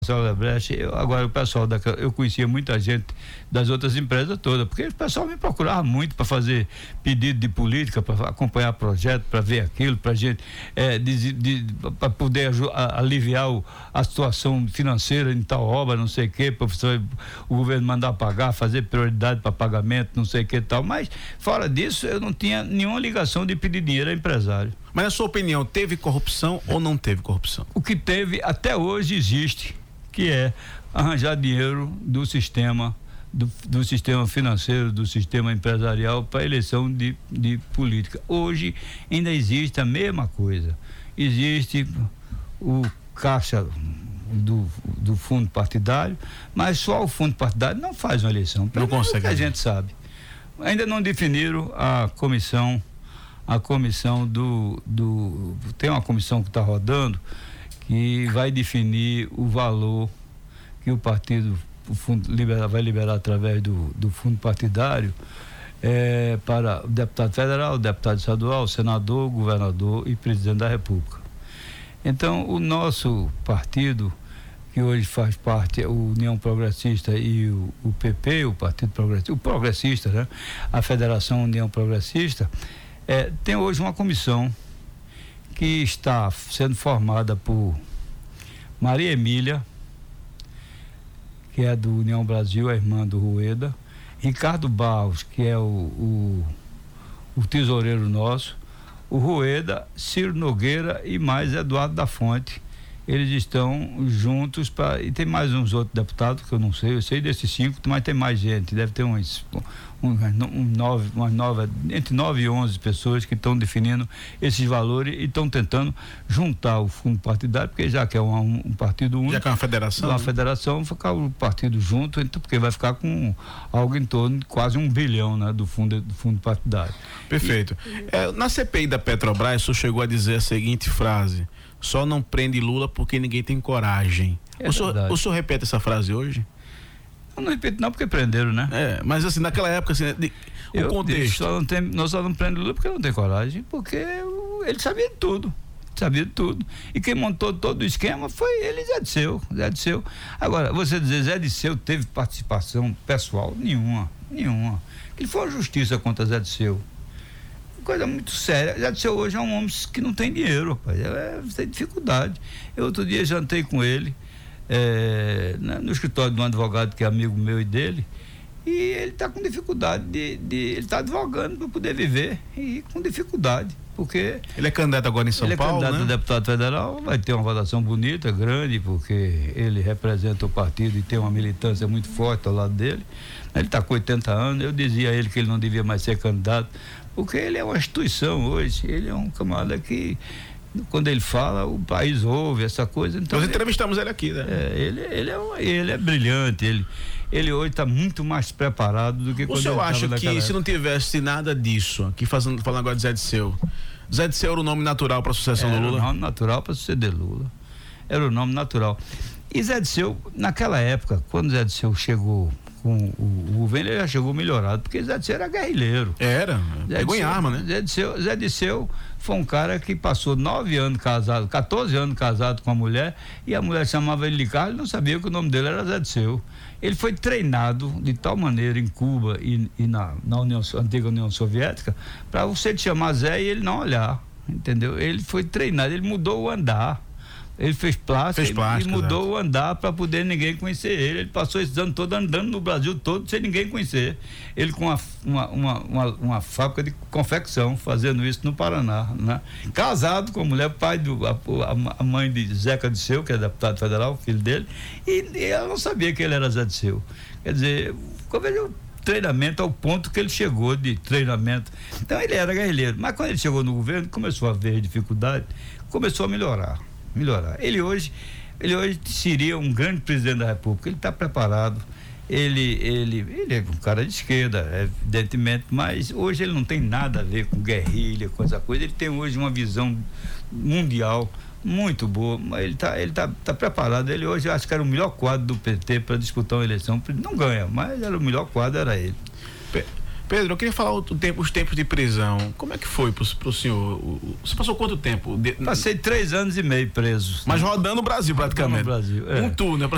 Agora o pessoal eu conhecia muita gente das outras empresas todas, porque o pessoal me procurava muito para fazer pedido de política, para acompanhar projeto, para ver aquilo, para gente para poder aliviar a situação financeira em tal obra, não sei o que, para o governo mandar pagar, fazer prioridade para pagamento, não sei o que tal, mas fora disso eu não tinha nenhuma ligação de pedir dinheiro a empresário. Mas na sua opinião, teve corrupção ou não teve corrupção? O que teve até hoje existe, que é arranjar dinheiro do sistema financeiro, do sistema empresarial para eleição de política. Hoje ainda existe a mesma coisa. Existe o caixa do fundo partidário, mas só o fundo partidário não faz uma eleição. Não consegue. A gente sabe. Ainda não definiram a comissão tem uma comissão que está rodando que vai definir o valor que o fundo vai liberar através do fundo partidário para o deputado federal, deputado estadual, senador, governador e presidente da República. Então, o nosso partido, que hoje faz parte, o União Progressista e o PP, o Partido Progressista, o Progressista, né? A Federação União Progressista, tem hoje uma comissão que está sendo formada por Maria Emília, que é do União Brasil, a irmã do Rueda, Ricardo Barros, que é o tesoureiro nosso, o Rueda, Ciro Nogueira e mais Eduardo da Fonte. Eles estão juntos e tem mais uns outros deputados que eu não sei, eu sei desses 5, mas tem mais gente, deve ter entre 9 e 11 pessoas que estão definindo esses valores e estão tentando juntar o fundo partidário, porque já que é um partido único, já que é uma federação, vai ficar o partido junto, então, porque vai ficar com algo em torno de quase 1 bilhão, né, do fundo partidário. Perfeito. Na CPI da Petrobras, o senhor chegou a dizer a seguinte frase: só não prende Lula porque ninguém tem coragem. O senhor repete essa frase hoje? Eu não repito não, porque prenderam, né? Mas assim, naquela época, assim, o contexto. Nós só não prendemos Lula porque não tem coragem, porque ele sabia de tudo. E quem montou todo o esquema foi ele, Zé Disseu. Agora, você dizer Zé Disseu teve participação pessoal? Nenhuma. Que foi uma justiça contra Zé Disseu. Coisa muito séria. Zé Disseu hoje é um homem que não tem dinheiro, rapaz. Tem dificuldade. Eu outro dia jantei com ele no escritório de um advogado que é amigo meu e dele, e ele está com dificuldade ele está advogando para poder viver, e com dificuldade, porque ele é candidato agora em São Paulo, ele é candidato a deputado federal, vai ter uma votação bonita, grande, porque ele representa o partido e tem uma militância muito forte ao lado dele. Ele está com 80 anos, eu dizia a ele que ele não devia mais ser candidato, porque ele é uma instituição hoje, ele é um camarada que, quando ele fala, o país ouve essa coisa. Então nós entrevistamos ele aqui, né? Ele é brilhante, ele hoje está muito mais preparado do que quando ele estava naquela época. O senhor acha que se não tivesse nada disso, aqui falando agora de Zé Disseu era o nome natural para a sucessão do Lula? Era o nome natural para suceder Lula, era o nome natural. E Zé Disseu, naquela época, quando Zé Disseu chegou com o governo, ele já chegou melhorado, porque Zé Disseu era guerrilheiro. Pegou em arma, né? Zé Disseu foi um cara que passou 9 anos casado, 14 anos casado com a mulher, e a mulher chamava ele de Carlos, ele não sabia que o nome dele era Zé Disseu. Ele foi treinado de tal maneira em Cuba e na antiga União Soviética, para você te chamar Zé e ele não olhar, entendeu? Ele foi treinado, ele mudou o andar. Ele fez plástica e mudou o andar para poder ninguém conhecer ele. Ele passou esses anos todos andando no Brasil todo sem ninguém conhecer. Ele com uma fábrica de confecção, fazendo isso no Paraná, né? Casado com a mulher, a mãe de Zeca Disseu, que é deputado federal, filho dele, e ela não sabia que ele era Zé Disseu. Quer dizer, o treinamento ao ponto que ele chegou de treinamento. Então ele era guerrilheiro, mas quando ele chegou no governo, começou a ver dificuldade, começou a melhorar. Ele hoje seria um grande presidente da República. Ele está preparado, ele é um cara de esquerda, evidentemente, mas hoje ele não tem nada a ver com guerrilha, com essa coisa. Ele tem hoje uma visão mundial muito boa, mas ele tá preparado. Ele hoje, eu acho que era o melhor quadro do PT para disputar uma eleição. Não ganha, mas era o melhor quadro, era ele. Pedro, eu queria falar os tempos de prisão. Como é que foi pro senhor? Você passou quanto tempo? Passei 3 anos e meio preso. Mas rodando o Brasil praticamente. Rodando o Brasil, Um tour, né?